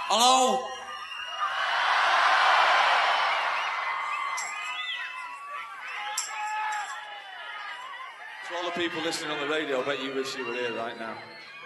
Hello? To all the people listening on the radio, I bet you wish you were here right now.